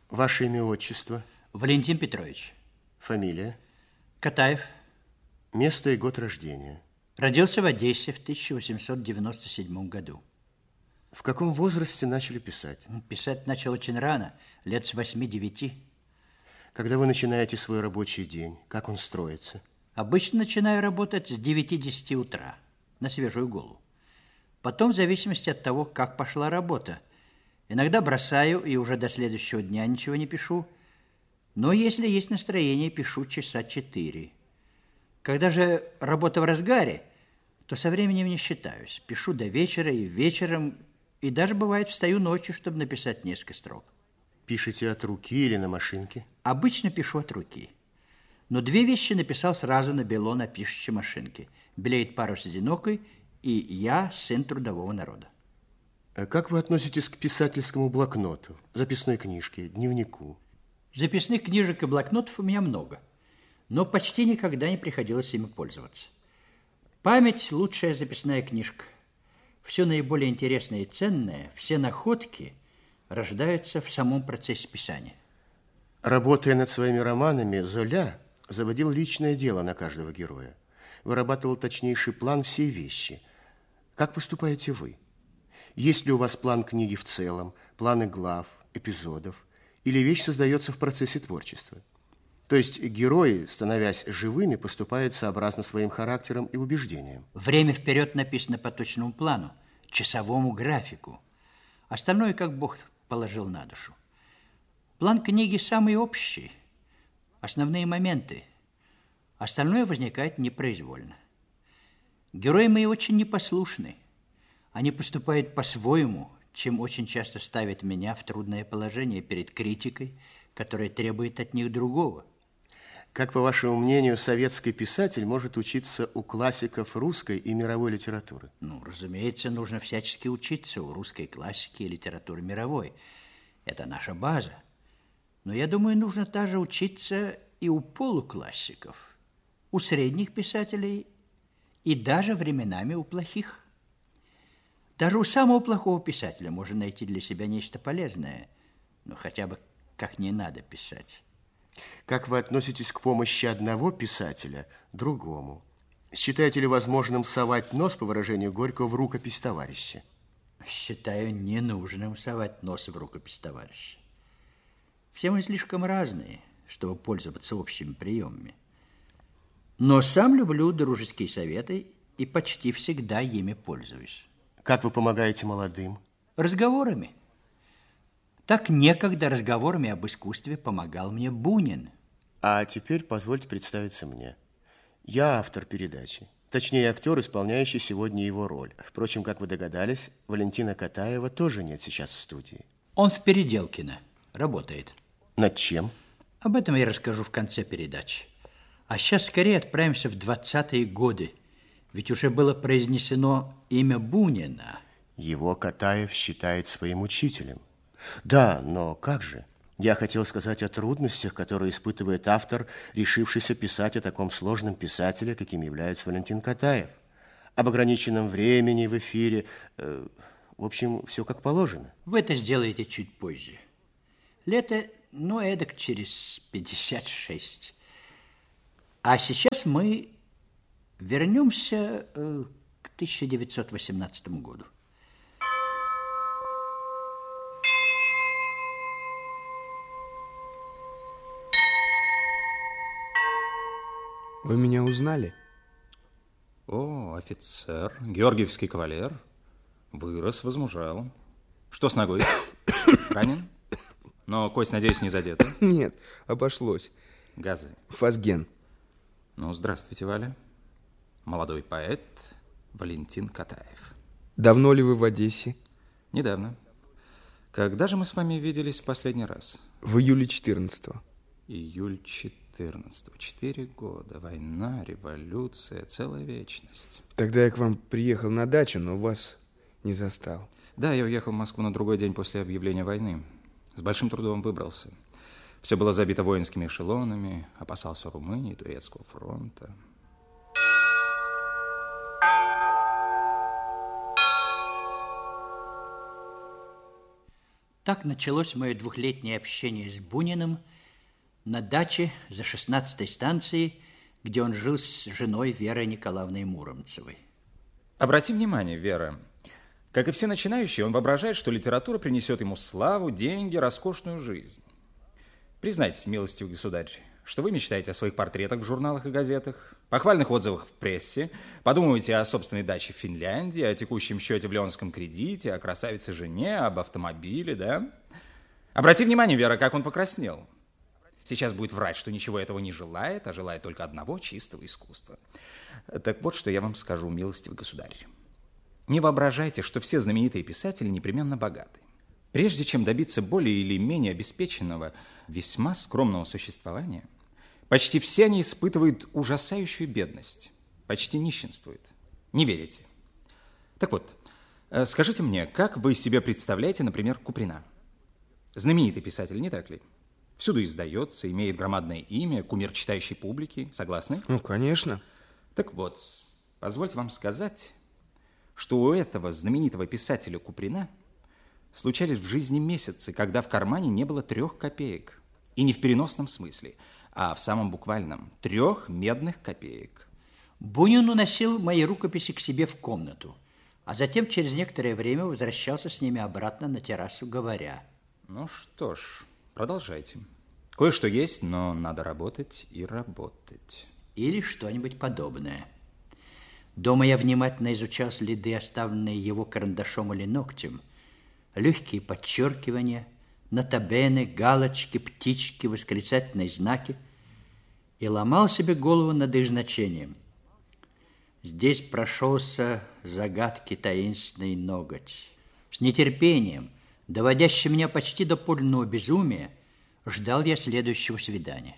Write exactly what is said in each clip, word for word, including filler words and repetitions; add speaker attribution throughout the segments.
Speaker 1: Ваше имя, отчество?
Speaker 2: Валентин Петрович.
Speaker 1: Фамилия?
Speaker 2: Катаев.
Speaker 1: Место и год рождения?
Speaker 2: Родился в Одессе в тысяча восемьсот девяносто седьмом году.
Speaker 1: В каком возрасте начали писать?
Speaker 2: Писать начал очень рано, лет с восьми-девяти.
Speaker 1: Когда вы начинаете свой рабочий день, как он строится?
Speaker 2: Обычно начинаю работать с девяти-десяти утра, на свежую голову. Потом, в зависимости от того, как пошла работа, иногда бросаю и уже до следующего дня ничего не пишу. Но если есть настроение, пишу часа четыре. Когда же работа в разгаре, то со временем не считаюсь. Пишу до вечера и вечером, и даже бывает встаю ночью, чтобы написать несколько строк.
Speaker 1: Пишете от руки или на машинке?
Speaker 2: Обычно пишу от руки. Но две вещи написал сразу на бело на пишущей машинке. «Белеет парус одинокой» и «Я, сын трудового народа».
Speaker 1: Как вы относитесь к писательскому блокноту, записной книжке, дневнику?
Speaker 2: Записных книжек и блокнотов у меня много, но почти никогда не приходилось ими пользоваться. Память – лучшая записная книжка. Все наиболее интересное и ценное, все находки рождаются в самом процессе писания.
Speaker 1: Работая над своими романами, Золя заводил личное дело на каждого героя, вырабатывал точнейший план всей вещи. Как поступаете вы? Есть ли у вас план книги в целом, планы глав, эпизодов, или вещь создается в процессе творчества? То есть герои, становясь живыми, поступают сообразно своим характерам и убеждениям?
Speaker 2: Время вперед написано по точному плану, часовому графику. Остальное, как Бог положил на душу. План книги самый общий, основные моменты. Остальное возникает непроизвольно. Герои мои очень непослушны. Они поступают по-своему, чем очень часто ставит меня в трудное положение перед критикой, которая требует от них другого.
Speaker 1: Как, по вашему мнению, советский писатель может учиться у классиков русской и мировой литературы?
Speaker 2: Ну, разумеется, нужно всячески учиться у русской классики и литературы мировой. Это наша база. Но я думаю, нужно также учиться и у полуклассиков, у средних писателей и даже временами у плохих. Даже у самого плохого писателя можно найти для себя нечто полезное, ну, хотя бы как не надо писать.
Speaker 1: Как вы относитесь к помощи одного писателя другому? Считаете ли возможным совать нос, по выражению Горького, в рукопись товарища?
Speaker 2: Считаю ненужным совать нос в рукопись товарища. Все мы слишком разные, чтобы пользоваться общими приемами. Но сам люблю дружеские советы и почти всегда ими пользуюсь.
Speaker 1: Как вы помогаете молодым?
Speaker 2: Разговорами. Так некогда разговорами об искусстве помогал мне Бунин.
Speaker 1: А теперь позвольте представиться мне. Я автор передачи, точнее, актер, исполняющий сегодня его роль. Впрочем, как вы догадались, Валентина Катаева тоже нет сейчас в студии.
Speaker 2: Он в Переделкино работает.
Speaker 1: Над чем?
Speaker 2: Об этом я расскажу в конце передачи. А сейчас скорее отправимся в двадцатые годы. Ведь уже было произнесено имя Бунина.
Speaker 1: Его Катаев считает своим учителем. Да, но как же? Я хотел сказать о трудностях, которые испытывает автор, решившийся писать о таком сложном писателе, каким является Валентин Катаев. Об ограниченном времени в эфире. Э, в общем, все как положено.
Speaker 2: Вы это сделаете чуть позже. Лето, ну, эдак через пятьдесят шесть. А сейчас мы вернемся э, к тысяча девятьсот восемнадцатому году.
Speaker 3: Вы меня узнали?
Speaker 4: О, офицер, георгиевский кавалер. Вырос, возмужал. Что с ногой? Ранен? Но кость, надеюсь, не задета?
Speaker 3: Нет, обошлось.
Speaker 4: Газы.
Speaker 3: Фазген.
Speaker 4: Ну, здравствуйте, Валя. Молодой поэт Валентин Катаев.
Speaker 3: Давно ли вы в Одессе?
Speaker 4: Недавно. Когда же мы с вами виделись в последний раз?
Speaker 3: В июле четырнадцатого.
Speaker 4: Июль четырнадцатого. Четыре года. Война, революция, целая вечность.
Speaker 3: Тогда я к вам приехал на дачу, но вас не застал.
Speaker 4: Да, я уехал в Москву на другой день после объявления войны. С большим трудом выбрался. Все было забито воинскими эшелонами, опасался Румынии, Турецкого фронта.
Speaker 2: Так началось мое двухлетнее общение с Буниным на даче за шестнадцатой станцией, где он жил с женой Верой Николаевной Муромцевой.
Speaker 4: Обрати внимание, Вера, как и все начинающие, он воображает, что литература принесет ему славу, деньги, роскошную жизнь. Признайтесь, милостивый государь, что вы мечтаете о своих портретах в журналах и газетах, похвальных отзывах в прессе, подумываете о собственной даче в Финляндии, о текущем счете в Леонском кредите, о красавице-жене, об автомобиле, да? Обрати внимание, Вера, как он покраснел. Сейчас будет врать, что ничего этого не желает, а желает только одного чистого искусства. Так вот, что я вам скажу, милостивый государь. Не воображайте, что все знаменитые писатели непременно богаты. Прежде чем добиться более или менее обеспеченного, весьма скромного существования, почти все они испытывают ужасающую бедность, почти нищенствуют. Не верите? Так вот, скажите мне, как вы себе представляете, например, Куприна? Знаменитый писатель, не так ли? Всюду издается, имеет громадное имя, кумир читающей публики. Согласны?
Speaker 3: Ну, конечно.
Speaker 4: Так вот, позвольте вам сказать, что у этого знаменитого писателя Куприна случались в жизни месяцы, когда в кармане не было трех копеек. И не в переносном смысле, а в самом буквальном. Трех медных копеек.
Speaker 2: Бунин уносил мои рукописи к себе в комнату, а затем через некоторое время возвращался с ними обратно на террасу, говоря:
Speaker 4: Ну что ж, продолжайте. Кое-что есть, но надо работать и работать.
Speaker 2: Или что-нибудь подобное. Дома я внимательно изучал следы, оставленные его карандашом или ногтем, легкие подчеркивания, нотабены, галочки, птички, восклицательные знаки, и ломал себе голову над их значением. Здесь прошелся загадки таинственный ноготь. С нетерпением, доводящим меня почти до подлинного безумия, ждал я следующего свидания.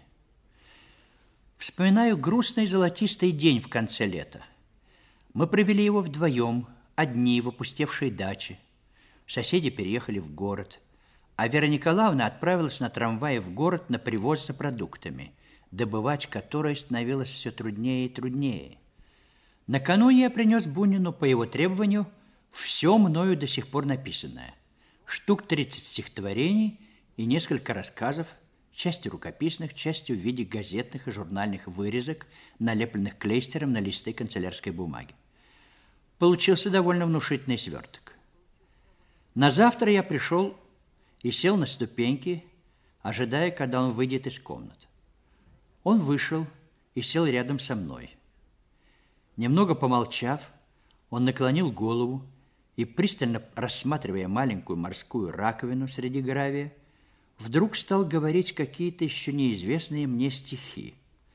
Speaker 2: Вспоминаю грустный золотистый день в конце лета. Мы провели его вдвоем, одни в опустевшей даче. Соседи переехали в город, а Вера Николаевна отправилась на трамвае в город на привоз за продуктами, добывать которые становилось все труднее и труднее. Накануне я принес Бунину по его требованию все мною до сих пор написанное. Штук тридцать стихотворений и несколько рассказов, частью рукописных, частью в виде газетных и журнальных вырезок, налепленных клейстером на листы канцелярской бумаги. Получился довольно внушительный сверток. На завтра я пришел и сел на ступеньки, ожидая, когда он выйдет из комнаты. Он вышел и сел рядом со мной. Немного помолчав, он наклонил голову и, пристально рассматривая маленькую морскую раковину среди гравия, вдруг стал говорить какие-то еще неизвестные мне стихи.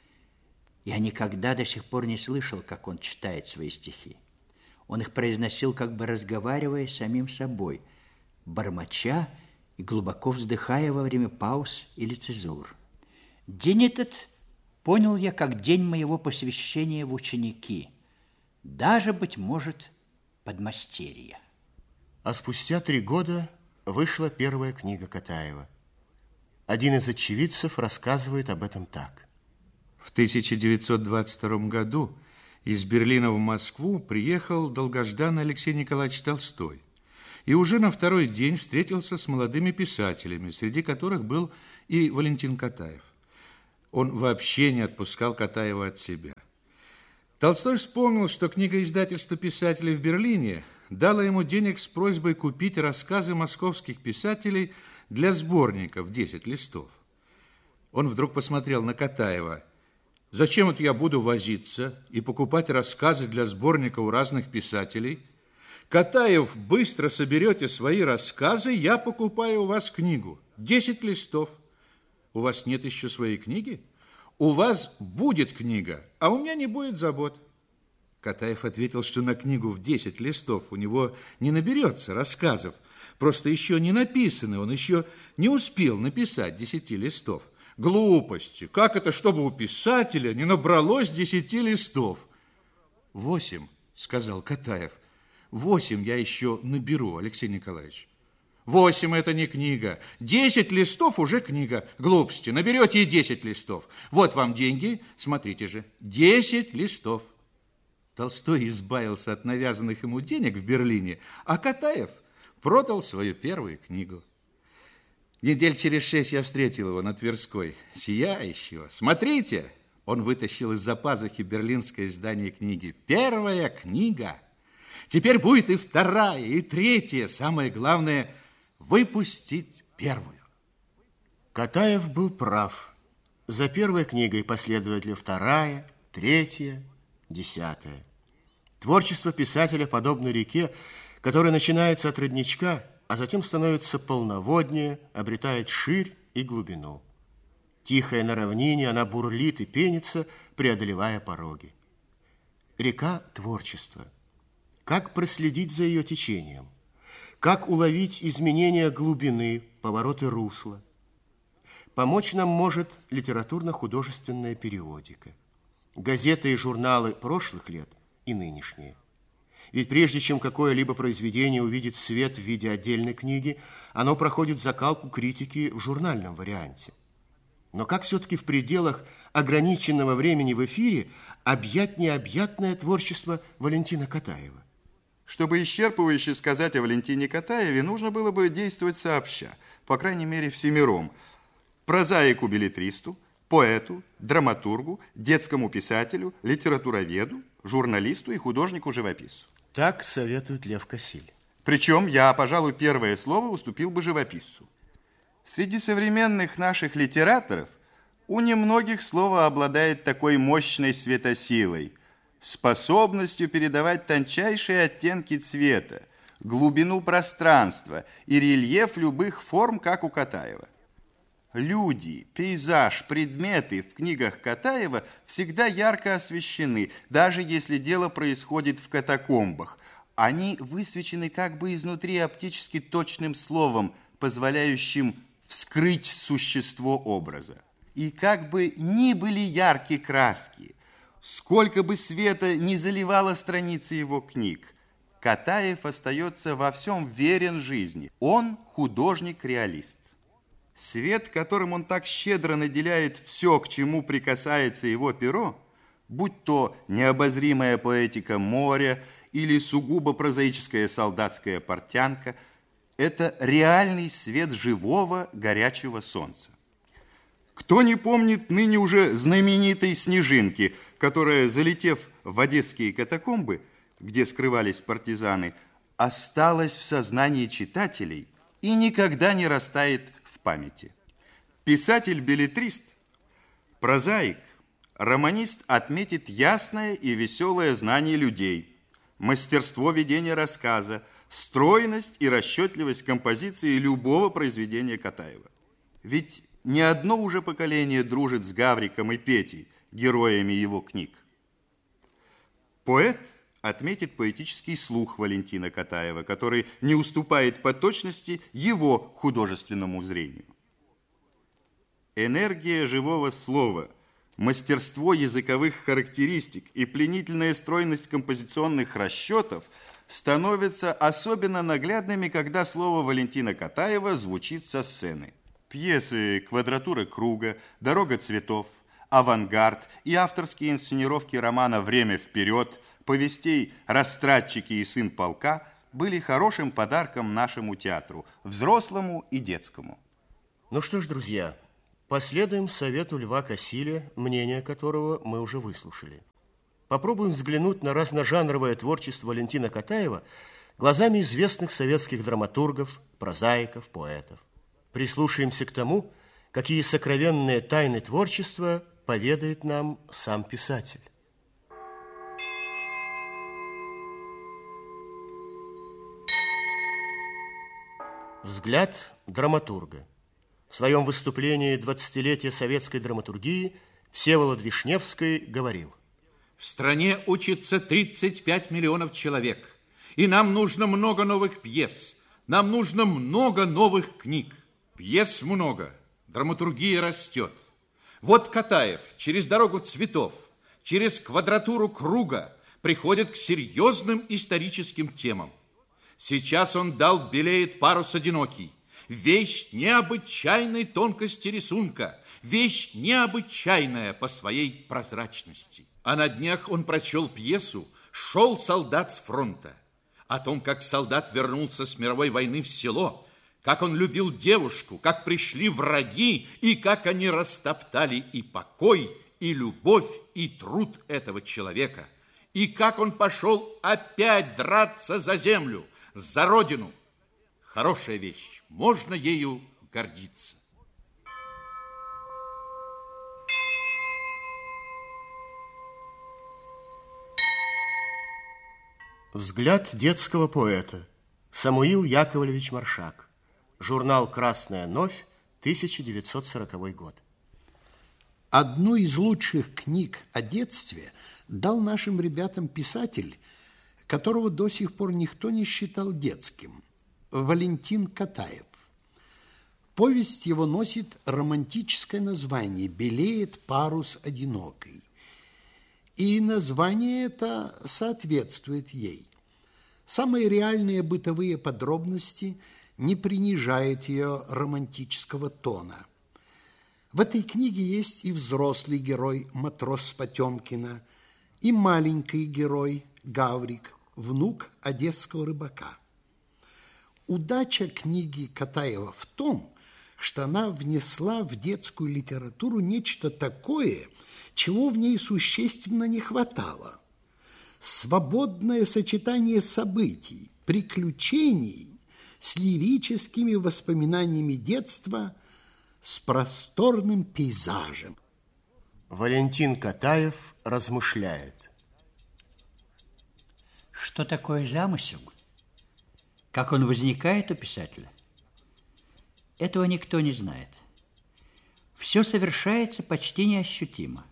Speaker 2: Я никогда до сих пор не слышал, как он читает свои стихи. Он их произносил, как бы разговаривая с самим собой, бормоча и глубоко вздыхая во время пауз или цезур. День этот понял я как день моего посвящения в ученики, даже, быть может, подмастерья.
Speaker 1: А спустя три года вышла первая книга Катаева. Один из очевидцев рассказывает об этом так.
Speaker 5: В тысяча девятьсот двадцать втором году из Берлина в Москву приехал долгожданный Алексей Николаевич Толстой. И уже на второй день встретился с молодыми писателями, среди которых был и Валентин Катаев. Он вообще не отпускал Катаева от себя. Толстой вспомнил, что книга издательства писателей в Берлине дала ему денег с просьбой купить рассказы московских писателей для сборника в десять листов. Он вдруг посмотрел на Катаева. «Зачем это я буду возиться и покупать рассказы для сборника у разных писателей? Катаев, быстро соберете свои рассказы, я покупаю у вас книгу. десять листов. У вас нет еще своей книги? У вас будет книга, а у меня не будет забот». Катаев ответил, что на книгу в десять листов у него не наберется рассказов. Просто еще не написаны, он еще не успел написать десяти листов. Глупости. Как это, чтобы у писателя не набралось десяти листов? Восемь, сказал Катаев. Восемь я еще наберу, Алексей Николаевич. Восемь это не книга. Десять листов уже книга. Глупости. Наберете и десять листов. Вот вам деньги. Смотрите же. Десять листов. Толстой избавился от навязанных ему денег в Берлине, а Катаев продал свою первую книгу. Недель через шесть я встретил его на Тверской, сияющего. Смотрите, он вытащил из-за пазухи берлинское издание книги. Первая книга. Теперь будет и вторая, и третья. Самое главное – выпустить первую.
Speaker 1: Катаев был прав. За первой книгой последовали вторая, третья, десятая. Творчество писателя подобно реке, которая начинается от родничка, а затем становится полноводнее, обретает ширь и глубину. Тихая на равнине, она бурлит и пенится, преодолевая пороги. Река творчества. Как проследить за ее течением? Как уловить изменения глубины, повороты русла? Помочь нам может литературно-художественная периодика. Газеты и журналы прошлых лет и нынешние. Ведь прежде чем какое-либо произведение увидит свет в виде отдельной книги, оно проходит закалку критики в журнальном варианте. Но как все-таки в пределах ограниченного времени в эфире объять необъятное творчество Валентина Катаева?
Speaker 6: Чтобы исчерпывающе сказать о Валентине Катаеве, нужно было бы действовать сообща, по крайней мере, всемиром. Прозаику-беллетристу, поэту, драматургу, детскому писателю, литературоведу, журналисту и художнику-живописцу.
Speaker 1: Так советует Лев Косиль.
Speaker 6: Причем я, пожалуй, первое слово уступил бы живописцу. Среди современных наших литераторов у немногих слово обладает такой мощной светосилой, способностью передавать тончайшие оттенки цвета, глубину пространства и рельеф любых форм, как у Катаева. Люди, пейзаж, предметы в книгах Катаева всегда ярко освещены, даже если дело происходит в катакомбах. Они высвечены как бы изнутри оптически точным словом, позволяющим вскрыть существо образа. И как бы ни были яркие краски, сколько бы света ни заливало страницы его книг, Катаев остается во всем верен жизни. Он художник-реалист. Свет, которым он так щедро наделяет все, к чему прикасается его перо, будь то необозримая поэтика моря или сугубо прозаическая солдатская портянка, это реальный свет живого горячего солнца. Кто не помнит ныне уже знаменитой снежинки, которая, залетев в одесские катакомбы, где скрывались партизаны, осталась в сознании читателей и никогда не растает в памяти. Писатель-беллетрист, прозаик, романист отметит ясное и веселое знание людей, мастерство ведения рассказа, стройность и расчетливость композиции любого произведения Катаева. Ведь не одно уже поколение дружит с Гавриком и Петей, героями его книг. Поэт отметит поэтический слух Валентина Катаева, который не уступает по точности его художественному зрению. Энергия живого слова, мастерство языковых характеристик и пленительная стройность композиционных расчетов становятся особенно наглядными, когда слово Валентина Катаева звучит со сцены. Пьесы «Квадратура круга», «Дорога цветов», «Авангард» и авторские инсценировки романа «Время вперед», повестей «Растратчики» и «Сын полка» были хорошим подарком нашему театру, взрослому и детскому.
Speaker 1: Ну что ж, друзья, последуем совету Льва Косиля, мнение которого мы уже выслушали. Попробуем взглянуть на разножанровое творчество Валентина Катаева глазами известных советских драматургов, прозаиков, поэтов. Прислушаемся к тому, какие сокровенные тайны творчества поведает нам сам писатель. Взгляд драматурга. В своем выступлении «Двадцатилетие советской драматургии» Всеволод Вишневский говорил:
Speaker 5: в стране учится тридцать пять миллионов человек, и нам нужно много новых пьес, нам нужно много новых книг. Пьес много, драматургия растет. Вот Катаев через «Дорогу цветов», через «Квадратуру круга» приходит к серьезным историческим темам. Сейчас он дал «Белеет парус одинокий». Вещь необычайной тонкости рисунка, вещь необычайная по своей прозрачности. А на днях он прочел пьесу «Шел солдат с фронта», о том, как солдат вернулся с мировой войны в село, как он любил девушку, как пришли враги, и как они растоптали и покой, и любовь, и труд этого человека, и как он пошел опять драться за землю, за родину. Хорошая вещь, можно ею гордиться.
Speaker 1: Взгляд детского поэта. Самуил Яковлевич Маршак. Журнал «Красная новь», тысяча девятьсот сороковой год.
Speaker 7: Одну из лучших книг о детстве дал нашим ребятам писатель, которого до сих пор никто не считал детским, Валентин Катаев. Повесть его носит романтическое название «Белеет парус одинокий». И название это соответствует ей. Самые реальные бытовые подробности не принижают ее романтического тона. В этой книге есть и взрослый герой, матрос Потемкина, и маленький герой, Гаврик, внук одесского рыбака. Удача книги Катаева в том, что она внесла в детскую литературу нечто такое, чего в ней существенно не хватало. Свободное сочетание событий, приключений с лирическими воспоминаниями детства, с просторным пейзажем.
Speaker 1: Валентин Катаев размышляет.
Speaker 2: Что такое замысел? Как он возникает у писателя? Этого никто не знает. Все совершается почти неощутимо.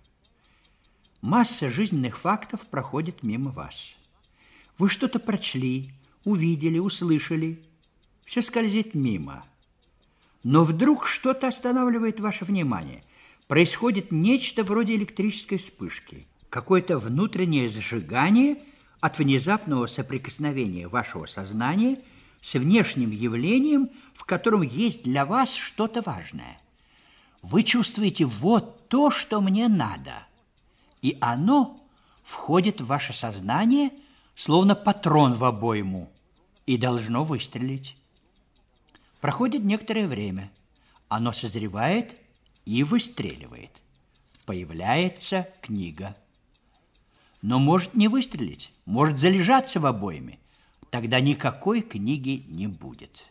Speaker 2: Масса жизненных фактов проходит мимо вас. Вы что-то прочли, увидели, услышали. Все скользит мимо. Но вдруг что-то останавливает ваше внимание. Происходит нечто вроде электрической вспышки. Какое-то внутреннее зажигание от внезапного соприкосновения вашего сознания с внешним явлением, в котором есть для вас что-то важное. Вы чувствуете вот то, что мне надо. И оно входит в ваше сознание, словно патрон в обойму, и должно выстрелить. Проходит некоторое время. Оно созревает и выстреливает. Появляется книга. Но может не выстрелить, может залежаться в обойме. Тогда никакой книги не будет.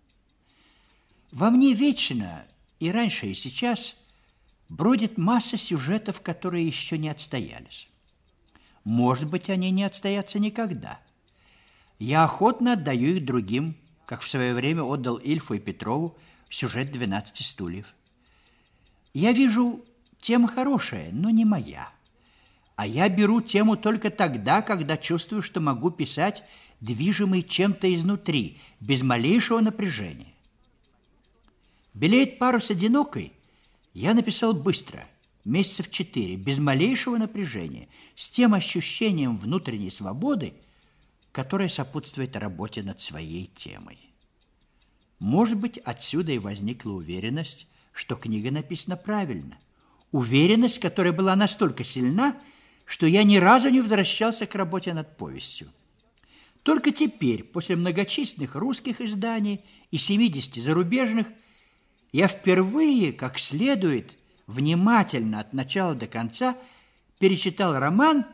Speaker 2: Во мне вечно, и раньше, и сейчас, бродит масса сюжетов, которые еще не отстоялись. Может быть, они не отстоятся никогда. Я охотно отдаю их другим, как в свое время отдал Ильфу и Петрову сюжет «двенадцати стульев». Я вижу, тема хорошая, но не моя. А я беру тему только тогда, когда чувствую, что могу писать, движимый чем-то изнутри, без малейшего напряжения. «Белеет парус одинокий» я написал быстро, месяцев четыре, без малейшего напряжения, с тем ощущением внутренней свободы, которое сопутствует работе над своей темой. Может быть, отсюда и возникла уверенность, что книга написана правильно. Уверенность, которая была настолько сильна, что я ни разу не возвращался к работе над повестью. Только теперь, после многочисленных русских изданий и семидесяти зарубежных, я впервые, как следует, внимательно от начала до конца перечитал роман